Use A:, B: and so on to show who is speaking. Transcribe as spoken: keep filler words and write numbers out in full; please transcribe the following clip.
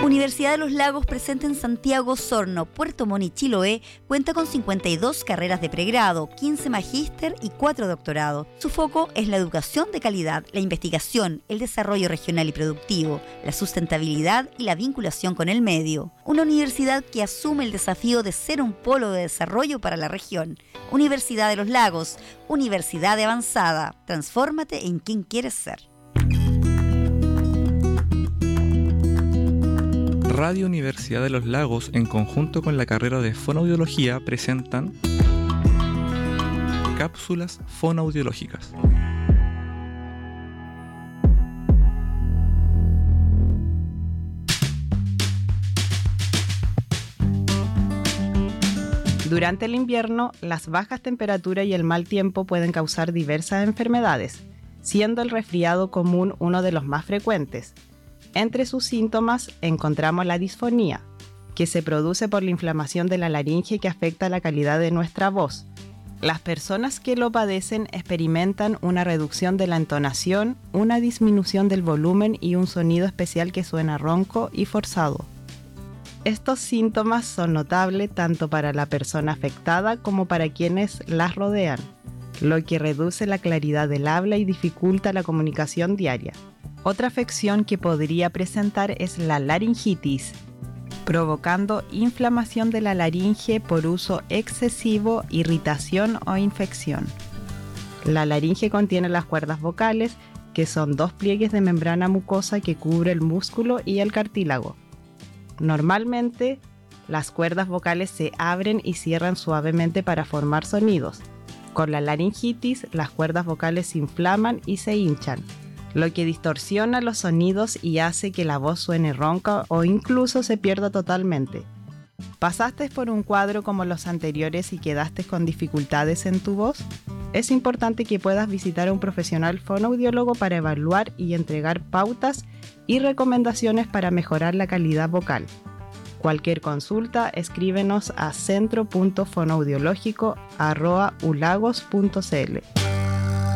A: Universidad de los Lagos, presente en Santiago, Osorno, Puerto Montt y Chiloé, cuenta con cincuenta y dos carreras de pregrado, quince magíster y cuatro doctorado. Su foco es la educación de calidad, la investigación, el desarrollo regional y productivo, la sustentabilidad y la vinculación con el medio. Una universidad que asume el desafío de ser un polo de desarrollo para la región. Universidad de los Lagos, universidad de avanzada. Transfórmate en quien quieres ser.
B: Radio Universidad de los Lagos, en conjunto con la carrera de Fonoaudiología, presentan Cápsulas Fonoaudiológicas.
C: Durante el invierno, las bajas temperaturas y el mal tiempo pueden causar diversas enfermedades, siendo el resfriado común uno de los más frecuentes. Entre sus síntomas encontramos la disfonía, que se produce por la inflamación de la laringe que afecta la calidad de nuestra voz. Las personas que lo padecen experimentan una reducción de la entonación, una disminución del volumen y un sonido especial que suena ronco y forzado. Estos síntomas son notables tanto para la persona afectada como para quienes las rodean, lo que reduce la claridad del habla y dificulta la comunicación diaria. Otra afección que podría presentar es la laringitis, provocando inflamación de la laringe por uso excesivo, irritación o infección. La laringe contiene las cuerdas vocales, que son dos pliegues de membrana mucosa que cubre el músculo y el cartílago. Normalmente, las cuerdas vocales se abren y cierran suavemente para formar sonidos. Con la laringitis, las cuerdas vocales se inflaman y se hinchan, lo que distorsiona los sonidos y hace que la voz suene ronca o incluso se pierda totalmente. ¿Pasaste por un cuadro como los anteriores y quedaste con dificultades en tu voz? Es importante que puedas visitar a un profesional fonoaudiólogo para evaluar y entregar pautas y recomendaciones para mejorar la calidad vocal. Cualquier consulta, escríbenos a centro punto fonoaudiológico arroba ulagos punto c l.